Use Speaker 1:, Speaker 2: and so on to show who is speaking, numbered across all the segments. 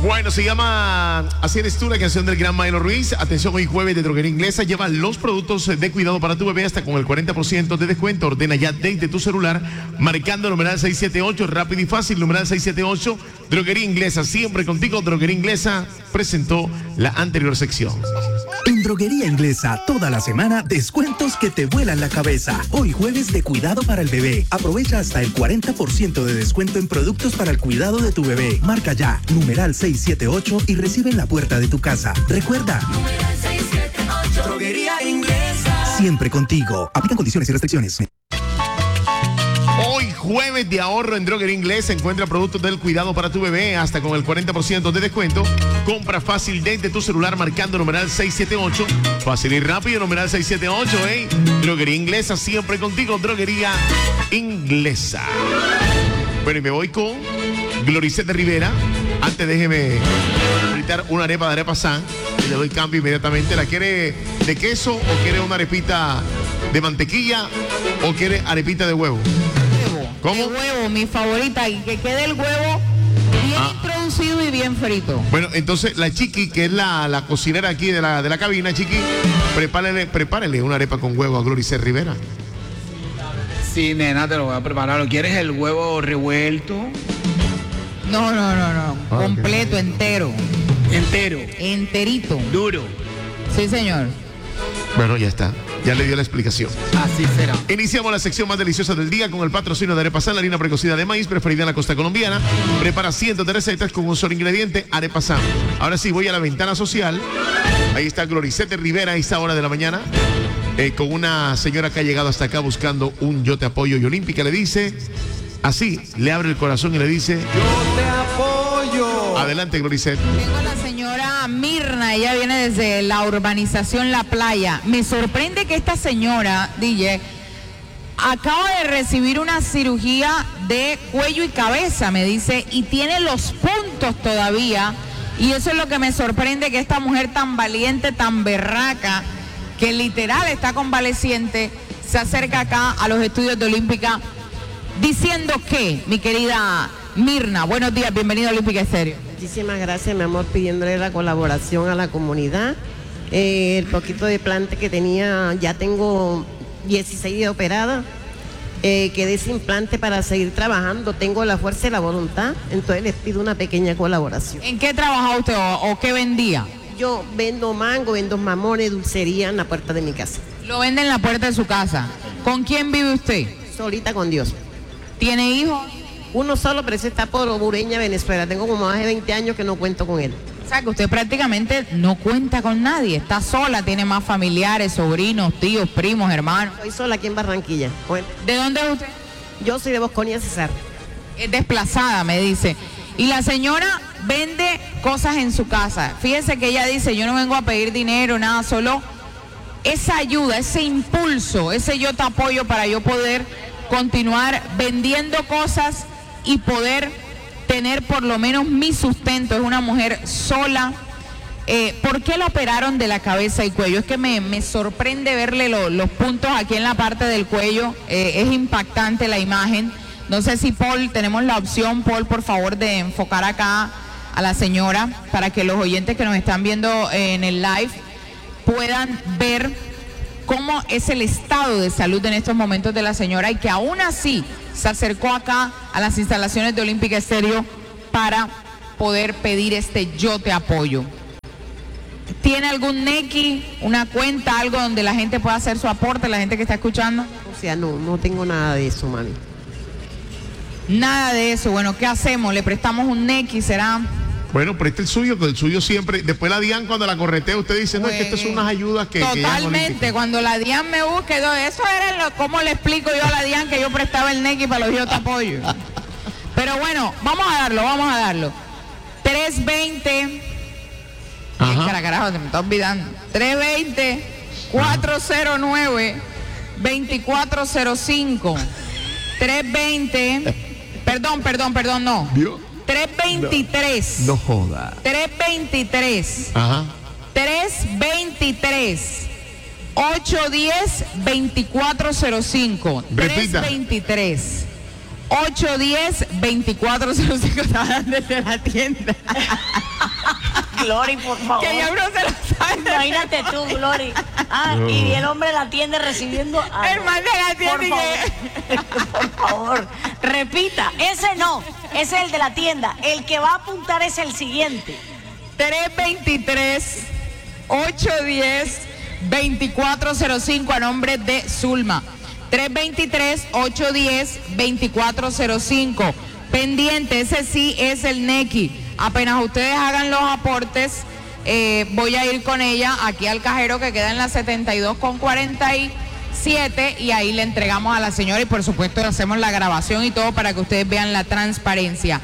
Speaker 1: Bueno, se llama Así eres tú, la canción del gran Milo Ruiz. Atención, hoy jueves de Droguería Inglesa. Lleva los productos de cuidado para tu bebé hasta con el 40% de descuento. Ordena ya desde tu celular, marcando el numeral 678, rápido y fácil, numeral 678. Droguería Inglesa, siempre contigo. Droguería Inglesa presentó la anterior sección.
Speaker 2: En Droguería Inglesa, toda la semana, descuentos que te vuelan la cabeza. Hoy jueves de cuidado para el bebé. Aprovecha hasta el 40% de descuento en productos para el cuidado de tu bebé. Marca ya, numeral 678 y recibe en la puerta de tu casa. Recuerda,
Speaker 3: numeral 678. Droguería Inglesa.
Speaker 2: Siempre contigo. Aplican condiciones y restricciones.
Speaker 1: Hoy jueves de ahorro en Droguería Inglesa. Encuentra productos del cuidado para tu bebé hasta con el 40% de descuento. Compra fácil desde tu celular marcando numeral 678. Fácil y rápido, numeral 678, Droguería Inglesa, siempre contigo. Droguería Inglesa. Bueno, y me voy con Gloricet de Rivera. Antes déjeme fritar una arepa de arepa San. Y le doy cambio inmediatamente. ¿La quiere de queso o quiere una arepita de mantequilla o quiere arepita de huevo? ¿Cómo?
Speaker 4: De huevo, mi favorita, y que quede el huevo bien introducido y bien frito.
Speaker 1: Bueno, entonces la Chiqui, que es la cocinera aquí de la cabina, Chiqui, prepárele una arepa con huevo a Gloricet Rivera.
Speaker 5: Sí, nena, te lo voy a preparar. ¿Lo quieres el huevo revuelto?
Speaker 4: No. Completo, entero.
Speaker 5: Entero.
Speaker 4: Enterito.
Speaker 5: Duro.
Speaker 4: Sí, señor.
Speaker 1: Bueno, ya está. Ya le dio la explicación.
Speaker 5: Así será.
Speaker 1: Iniciamos la sección más deliciosa del día con el patrocinio de Arepa San, la harina precocida de maíz preferida en la costa colombiana. Prepara cientos de recetas con un solo ingrediente, Arepa San. Ahora sí, voy a la ventana social. Ahí está Gloricet de Rivera a esta hora de la mañana. Con una señora que ha llegado hasta acá buscando un Yo Te Apoyo, y Olímpica le dice, así, le abre el corazón y le dice,
Speaker 5: Yo te apoyo.
Speaker 1: Adelante, Gloricet.
Speaker 4: Tengo a la señora Mirna, ella viene desde la urbanización La Playa. Me sorprende que esta señora, DJ, acaba de recibir una cirugía de cuello y cabeza, me dice, y tiene los puntos todavía. Y eso es lo que me sorprende, que esta mujer tan valiente, tan berraca, que literal está convaleciente, se acerca acá a los estudios de Olímpica diciendo que, mi querida Mirna, buenos días, bienvenida a Olímpica Estéreo.
Speaker 6: Muchísimas gracias, mi amor, pidiéndole la colaboración a la comunidad. El poquito de plante que tenía, ya tengo 16 días operada. Quedé sin plante para seguir trabajando, tengo la fuerza y la voluntad, entonces les pido una pequeña colaboración.
Speaker 4: ¿En qué trabajaba usted o qué vendía?
Speaker 6: Yo vendo mango, vendo mamones, dulcería en la puerta de mi casa.
Speaker 4: Lo vende en la puerta de su casa. ¿Con quién vive usted?
Speaker 6: Solita con Dios.
Speaker 4: ¿Tiene hijos?
Speaker 6: Uno solo, pero ese está por Bureña, Venezuela. Tengo como más de 20 años que no cuento con él.
Speaker 4: O sea, que usted prácticamente no cuenta con nadie. Está sola, tiene más familiares, sobrinos, tíos, primos, hermanos.
Speaker 6: Estoy sola aquí en Barranquilla. Bueno,
Speaker 4: ¿De dónde es usted?
Speaker 6: yo soy de Bosconia, Cesar.
Speaker 4: Es desplazada, me dice. Y la señora vende cosas en su casa. Fíjese que ella dice, yo no vengo a pedir dinero, nada, solo esa ayuda, ese impulso, ese yo te apoyo para yo poder continuar vendiendo cosas y poder tener por lo menos mi sustento. Es una mujer sola. ¿Por qué la operaron de la cabeza y cuello? Es que me sorprende verle los puntos aquí en la parte del cuello. Es impactante la imagen. No sé si Paul, tenemos la opción, Paul, por favor, de enfocar acá a la señora para que los oyentes que nos están viendo en el live puedan ver cómo es el estado de salud en estos momentos de la señora, y que aún así se acercó acá a las instalaciones de Olímpica Estéreo para poder pedir este Yo Te Apoyo. ¿Tiene algún Nequi, una cuenta, algo donde la gente pueda hacer su aporte, la gente que está escuchando?
Speaker 6: O sea, no tengo nada de eso, mami.
Speaker 4: Nada de eso. Bueno, ¿qué hacemos? ¿Le prestamos un Nequi? ¿Será?
Speaker 1: Bueno, preste el suyo, que el suyo siempre, después la DIAN cuando la corretea, usted dice, no, es que estas son unas ayudas que
Speaker 4: totalmente, cuando la DIAN me busque, eso era ¿cómo le explico yo a la DIAN que yo prestaba el Nequi para los Yo Te Apoyo? Pero bueno, vamos a darlo. 320, carajo, se me está olvidando. 320-409-2405. 320, perdón, no.
Speaker 1: ¿Vio?
Speaker 4: 323.
Speaker 1: No joda.
Speaker 4: 323. 323. 810-2405.
Speaker 1: Repita.
Speaker 4: 323. 810-2405. Desde la tienda.
Speaker 7: Glory, por favor.
Speaker 4: Que ya uno se lo sabe.
Speaker 7: Imagínate tú, Glory.
Speaker 1: No.
Speaker 7: Y el hombre la atiende recibiendo.
Speaker 4: El man de la tienda.
Speaker 7: Por favor, repita. Ese no, ese es el de la tienda. El que va a apuntar es el siguiente.
Speaker 4: 323-810-2405 a nombre de Zulma. 323-810-2405. Pendiente, ese sí es el Neki. Apenas ustedes hagan los aportes, voy a ir con ella aquí al cajero que queda en la 72 con 47 y ahí le entregamos a la señora y por supuesto le hacemos la grabación y todo para que ustedes vean la transparencia.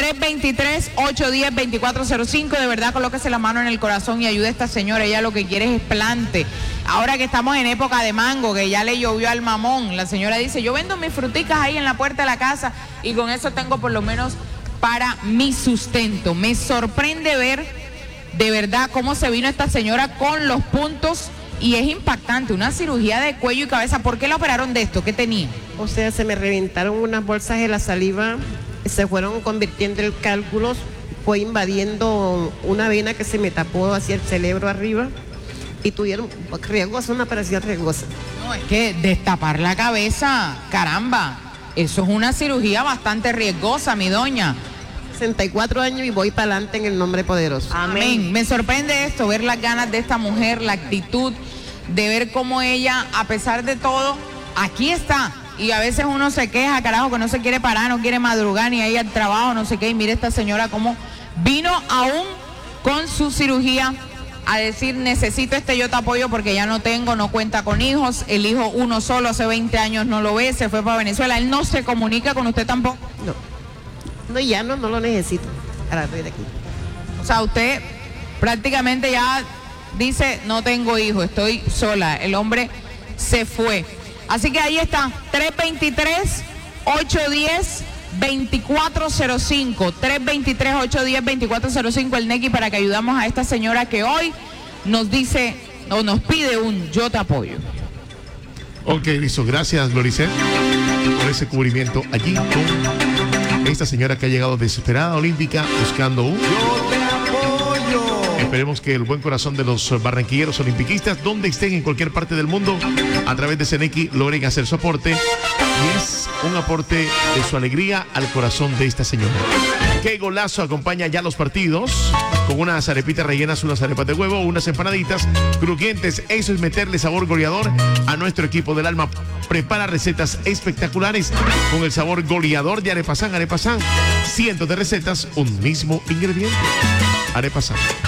Speaker 4: 323-810-2405, de verdad colóquese la mano en el corazón y ayude a esta señora, ella lo que quiere es plante. Ahora que estamos en época de mango, que ya le llovió al mamón, la señora dice, yo vendo mis fruticas ahí en la puerta de la casa y con eso tengo por lo menos para mi sustento. Me sorprende ver de verdad cómo se vino esta señora con los puntos y es impactante, una cirugía de cuello y cabeza. ¿Por qué la operaron de esto? ¿Qué tenía?
Speaker 6: O sea, se me reventaron unas bolsas de la saliva, se fueron convirtiendo en cálculos, fue invadiendo una vena que se me tapó hacia el cerebro arriba y tuvieron riesgosa, una operación riesgosa.
Speaker 4: No, es que destapar la cabeza, caramba, eso es una cirugía bastante riesgosa, mi doña.
Speaker 6: 64 años y voy para adelante en el nombre poderoso.
Speaker 4: Amén. Me sorprende esto, ver las ganas de esta mujer, la actitud, de ver cómo ella, a pesar de todo, aquí está. Y a veces uno se queja, carajo, que no se quiere parar, no quiere madrugar, ni ir al trabajo, no sé qué. Y mire esta señora cómo vino aún con su cirugía a decir, necesito yo te apoyo porque ya no tengo, no cuenta con hijos. El hijo uno solo, hace 20 años no lo ve, se fue para Venezuela. Él no se comunica con usted tampoco.
Speaker 6: No, ya no lo necesito. Ahora estoy de aquí.
Speaker 4: O sea, usted prácticamente ya dice, no tengo hijos, estoy sola. El hombre se fue. Así que ahí está, 323-810-2405, 323-810-2405, el Neki, para que ayudamos a esta señora que hoy nos dice o nos pide un yo te apoyo.
Speaker 1: Ok, listo. Gracias, Gloricet, por ese cubrimiento allí con esta señora que ha llegado desesperada, olímpica, buscando un yo te apoyo. Esperemos que el buen corazón de los barranquilleros olimpiquistas, donde estén en cualquier parte del mundo, a través de Seneki, logren hacer su aporte. Y es un aporte de su alegría al corazón de esta señora. Qué golazo acompaña ya los partidos, con unas arepitas rellenas, unas arepas de huevo, unas empanaditas crujientes. Eso es meterle sabor goleador a nuestro equipo del alma. Prepara recetas espectaculares con el sabor goleador de Arepasán. Arepasán, cientos de recetas, un mismo ingrediente. Arepasán.